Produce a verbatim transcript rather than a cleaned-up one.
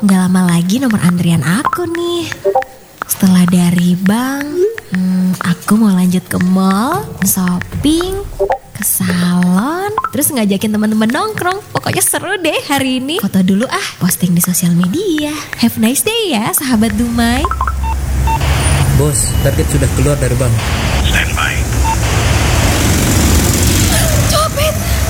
Gak lama lagi nomor antrian aku nih. Setelah dari bank, hmm, aku mau lanjut ke mall, shopping, ke salon, terus ngajakin teman-teman nongkrong. Pokoknya seru deh hari ini. Foto dulu ah, posting di sosial media. Have nice day ya sahabat Dumai. Bos, target sudah keluar dari bank.